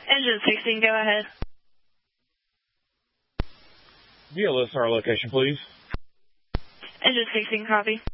Engine 16, go ahead. DLSR location, please. Engine 16, copy.